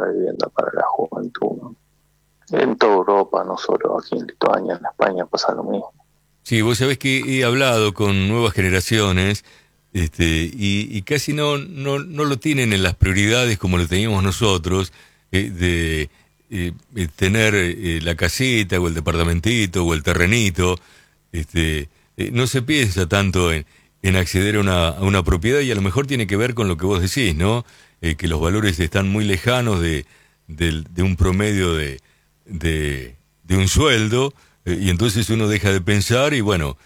para vivienda para la juventud, ¿no? En toda Europa, no solo aquí en Lituania, en España pasa lo mismo. Sí, vos sabés que he hablado con nuevas generaciones, y casi no lo tienen en las prioridades como lo teníamos nosotros, de tener la casita o el departamentito o el terrenito. No se piensa tanto en acceder a una propiedad, y a lo mejor tiene que ver con lo que vos decís, ¿no? Que los valores están muy lejanos de un promedio de un sueldo, y entonces uno deja de pensar y bueno,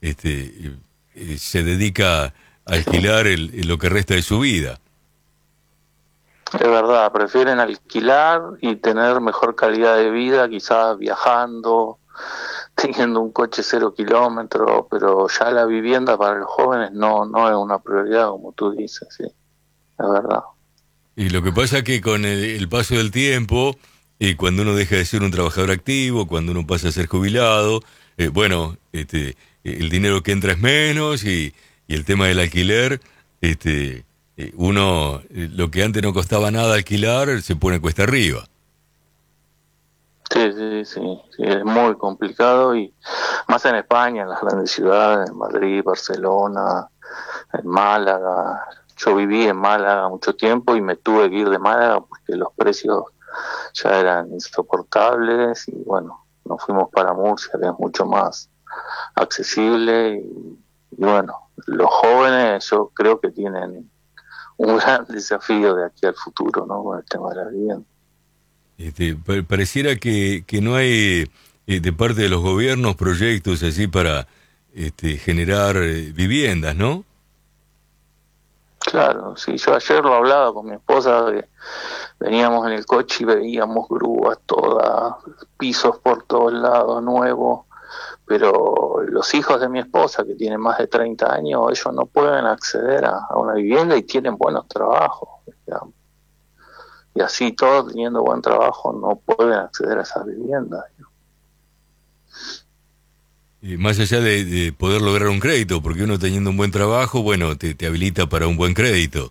se dedica a alquilar lo que resta de su vida. Es verdad, prefieren alquilar y tener mejor calidad de vida, quizás viajando, teniendo un coche 0 kilómetros, pero ya la vivienda para los jóvenes no es una prioridad, como tú dices, sí, es verdad. Y lo que pasa es que con el paso del tiempo, cuando uno deja de ser un trabajador activo, cuando uno pasa a ser jubilado, bueno, el dinero que entra es menos, y el tema del alquiler, uno, lo que antes no costaba nada alquilar, se pone cuesta arriba. Sí, es muy complicado, y más en España, en las grandes ciudades, en Madrid, Barcelona, en Málaga. Yo viví en Málaga mucho tiempo y me tuve que ir de Málaga porque los precios ya eran insoportables, y bueno, nos fuimos para Murcia, que es mucho más accesible, y bueno, los jóvenes yo creo que tienen un gran desafío de aquí al futuro, ¿no? Con el tema de la vivienda. Pareciera que no hay, de parte de los gobiernos, proyectos así para generar viviendas, ¿no? Claro, sí, yo ayer lo hablaba con mi esposa, que veníamos en el coche y veíamos grúas todas, pisos por todos lados, nuevos, pero los hijos de mi esposa, que tienen más de 30 años, ellos no pueden acceder a una vivienda y tienen buenos trabajos, digamos. Y así todos teniendo buen trabajo no pueden acceder a esas viviendas. Más allá de poder lograr un crédito, porque uno teniendo un buen trabajo, bueno, te habilita para un buen crédito.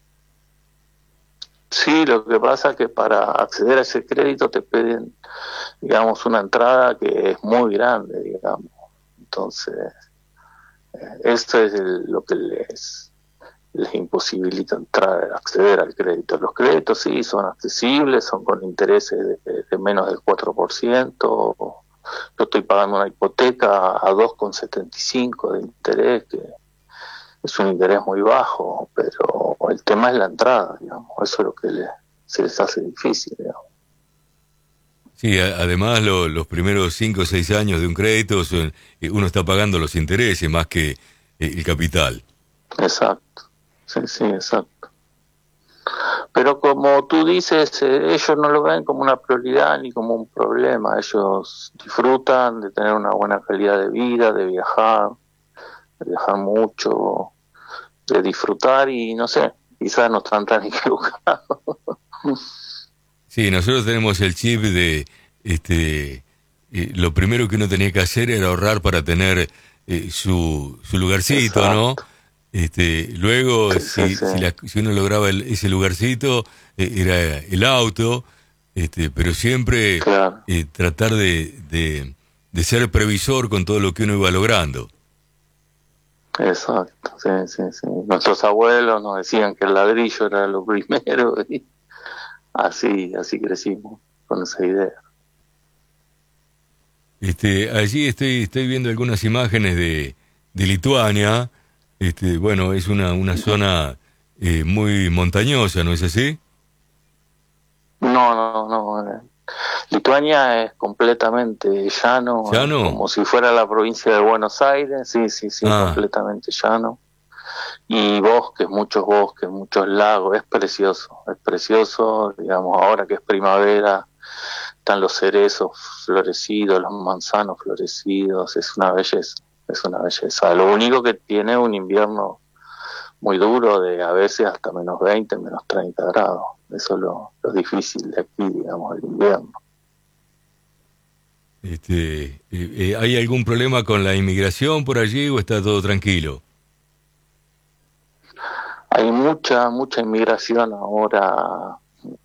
Sí, lo que pasa es que para acceder a ese crédito te piden, digamos, una entrada que es muy grande, digamos. Entonces, esto es lo que les imposibilita entrar, acceder al crédito. Los créditos sí son accesibles, son con intereses de menos del 4%. Yo estoy pagando una hipoteca a 2,75 de interés, que es un interés muy bajo, pero el tema es la entrada, digamos. Eso es lo que se les hace difícil, digamos. Sí, además los primeros 5 o 6 años de un crédito uno está pagando los intereses más que el capital. Exacto, sí, exacto. Pero como tú dices, ellos no lo ven como una prioridad ni como un problema. Ellos disfrutan de tener una buena calidad de vida, de viajar mucho, de disfrutar, y no sé, quizás no están tan equivocados. Sí, nosotros tenemos el chip de lo primero que uno tenía que hacer era ahorrar para tener su lugarcito, Exacto. ¿no? Luego, Sí. si uno lograba ese lugarcito, era el auto, pero siempre Claro, tratar de ser previsor con todo lo que uno iba logrando. exacto, sí. Nuestros abuelos nos decían que el ladrillo era lo primero, y así crecimos con esa idea. Allí estoy viendo algunas imágenes de Lituania. Bueno, es una zona muy montañosa, ¿no es así? No. Lituania es completamente llano, ¿Ya no? como si fuera la provincia de Buenos Aires, sí, Ah, completamente llano. Y bosques, muchos lagos, es precioso, digamos, ahora que es primavera, están los cerezos florecidos, los manzanos florecidos, es una belleza. Lo único que tiene un invierno muy duro, de a veces hasta -20, -30 grados. Eso es lo difícil de aquí, digamos, el invierno. ¿hay algún problema con la inmigración por allí o está todo tranquilo? Hay mucha inmigración ahora